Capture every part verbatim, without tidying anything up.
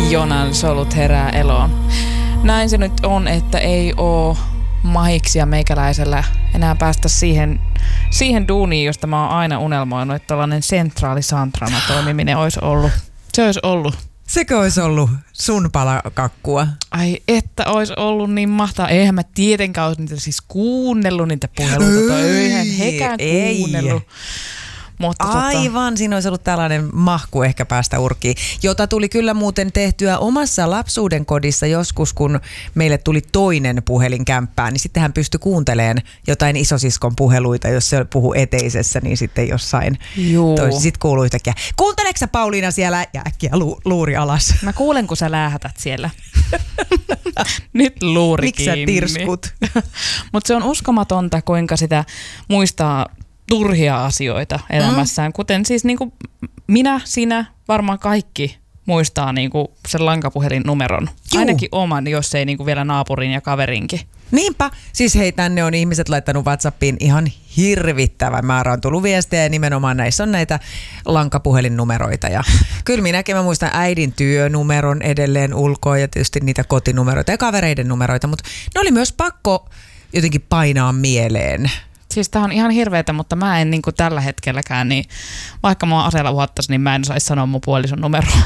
Jonan solut herää eloon. Näin se nyt on, että ei oo mahiksia meikäläisellä enää päästä siihen, siihen duuniin, josta mä oon aina unelmoinut, että tällainen sentraalisantrana toimiminen olisi ollut. Se olisi ollut. Sekö olisi ollut sun palakakkua? Ai että olisi ollut niin mahtavaa. Eihän mä tietenkään olisi niitä siis kuunnellut niitä puheluita. Tai eihän hekään kuunnellut. Mutta aivan, tota... siinä olisi ollut tällainen mahku ehkä päästä urkiin, jota tuli kyllä muuten tehtyä omassa lapsuuden kodissa joskus, kun meille tuli toinen puhelin kämppään, niin sitten hän pystyi kuuntelemaan jotain isosiskon puheluita, jos se puhuu eteisessä, niin sitten jossain toisi. Sitten kuului yhtäkkiä, kuunteleksä Pauliina siellä? Ja äkkiä lu- luuri alas. Mä kuulen, kun sä lähetät siellä. Nyt luuri Miksi sä tirskut? Mutta se on uskomatonta, kuinka sitä muistaa turhia asioita elämässään, mm. kuten siis niin kuin minä, sinä, varmaan kaikki muistaa niin kuin sen lankapuhelin numeron. Juu. Ainakin oman, jos ei niin kuin vielä naapurin ja kaverinkin. Niinpä. Siis hei, tänne on ihmiset laittanut WhatsAppiin ihan hirvittävän määrä on tullut viestejä ja nimenomaan näissä on näitä lankapuhelinnumeroita. Ja kyllä minäkin mä muistan äidin työnumeron edelleen ulkoa ja tietysti niitä kotinumeroita ja kavereiden numeroita, mutta ne oli myös pakko jotenkin painaa mieleen. Siis tää on ihan hirveetä, mutta mä en niinku tällä hetkelläkään, niin vaikka mua aseella uhattaisi, niin mä en saisi sanoa mun puolison numeroa.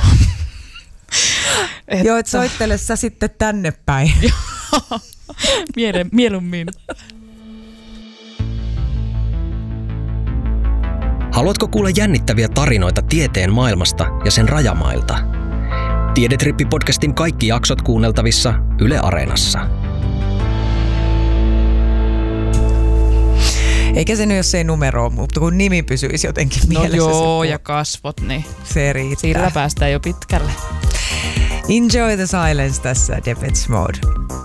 Joo, et soittele sä sitten tänne päin. Miele, mieluummin. Haluatko kuulla jännittäviä tarinoita tieteen maailmasta ja sen rajamailta? Tiedetrippi-podcastin kaikki jaksot kuunneltavissa Yle Areenassa. Eikä se nyt, jos ei numero ole, mutta kun nimi pysyisi jotenkin mielessä. No joo, ja kasvot, niin se riittää. Sillä päästään jo pitkälle. Enjoy the silence tässä Depeche Mode.